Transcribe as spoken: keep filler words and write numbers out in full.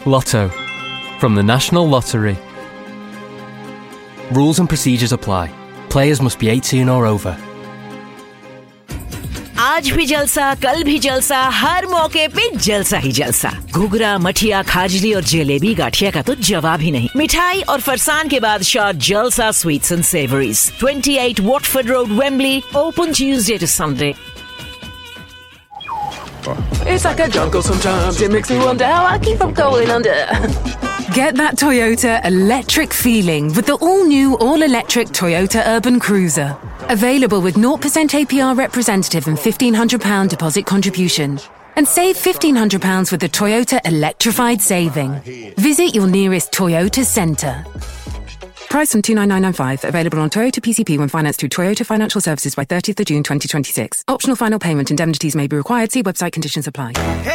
Lotto. From the National Lottery. Rules and procedures apply. Players must be eighteen or over. आज भी जलसा, कल भी जलसा, हर मौके पे जलसा ही जलसा। घुघरा, मठिया, खाजली और जलेबी गाठिया का तो जवाब ही नहीं। मिठाई और फरसान के बाद शाह जलसा sweets and savouries. twenty-eight Watford Road, Wembley, open Tuesday to Sunday. It's like a jungle sometimes. It makes me wonder how I keep from going under. Get that Toyota electric feeling with the all-new, all-electric Toyota Urban Cruiser. Available with zero percent A P R representative and fifteen hundred pounds deposit contribution. And save fifteen hundred pounds with the Toyota Electrified Saving. Visit your nearest Toyota centre. Price from two nine nine nine five. Available on Toyota P C P when financed through Toyota Financial Services by thirtieth of June twenty twenty-six. Optional final payment indemnities may be required. See website conditions apply.